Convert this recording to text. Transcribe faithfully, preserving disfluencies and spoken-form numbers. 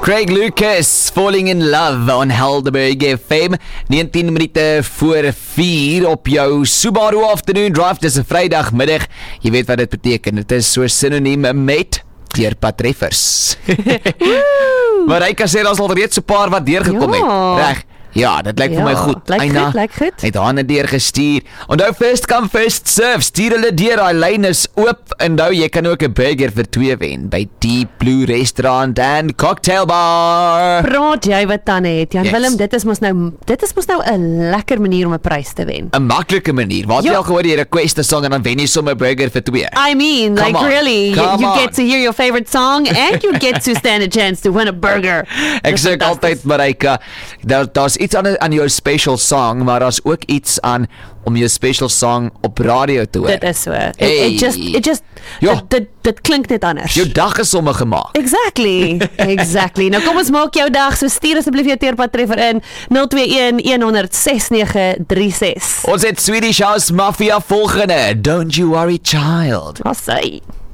Craig Lucas, Falling in Love on Helderberg F M, negentien minute voor vier op jou Subaru Afternoon Drive. Dis 'n Vrydagmiddag. Jy weet wat dit beteken. Dit is so sinoniem met deurpadtreffers. Marika sê daar's al reeds 'n paar wat deurgekom Ja. het. Reg. Ja, dit lyk Ja, vir my goed. lyk Eina goed, lyk goed. het Hanne deurgestuur. Onthou first come first serve. Stuur hulle deur, daai lyn is oop. Onthou jy kan ook 'n burger vir twee wen by Deep Blue Restaurant and Cocktail Bar. Praat jy wat Tanne het, Jan Yes. Willem, dit is mos nou dit is mos nou 'n lekker manier om 'n prys te wen. 'n Maklike manier. Waar het jy Ja. al gehoor jy request 'n song en dan wen jy sommer 'n burger vir twee? I mean, Come like on, really, you, come you on. get to hear your favorite song and you get to stand a chance to win a burger. Ek Dis sê fantasties. altyd, Marika, daar daar's iets aan aan jou special song, maar daar's ook iets aan om jou special song op radio te hoor. Dit is so. It, Hey. it just it just Ja. dit, dit dit klink net anders. Jou dag is sommer gemaak. Exactly. Exactly. Nou kom ons maak jou dag. So stuur asseblief jou teerpadtreffer in nul twee een een honderd ses nege drie ses. Ons het Swedish House Mafia volgende. Don't you worry child. Wat sê?